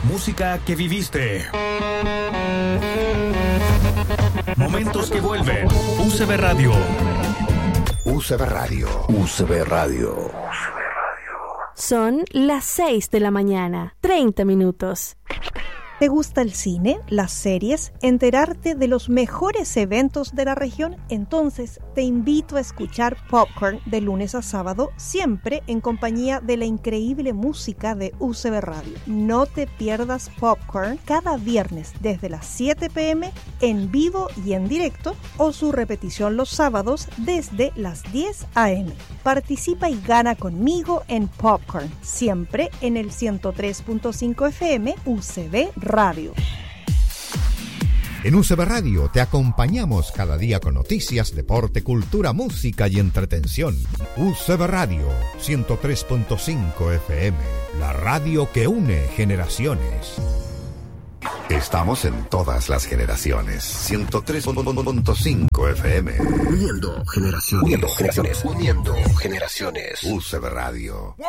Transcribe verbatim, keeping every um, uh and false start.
Música que viviste. Momentos que vuelven. U C B Radio. U C B Radio. U C B Radio. Son las seis de la mañana, treinta minutos. ¿Te gusta el cine, las series, enterarte de los mejores eventos de la región? Entonces te invito a escuchar Popcorn de lunes a sábado, siempre en compañía de la increíble música de U C B Radio. No te pierdas Popcorn cada viernes desde las siete pe eme en vivo y en directo, o su repetición los sábados desde las diez a eme. Participa y gana conmigo en Popcorn, siempre en el ciento tres punto cinco efe eme U C B Radio. En U C B Radio te acompañamos cada día con noticias, deporte, cultura, música y entretención. U C B Radio, ciento tres punto cinco efe eme, la radio que une generaciones. Estamos en todas las generaciones. ciento tres punto cinco efe eme. Uniendo generaciones. Uniendo generaciones. Uniendo generaciones. U C B Radio.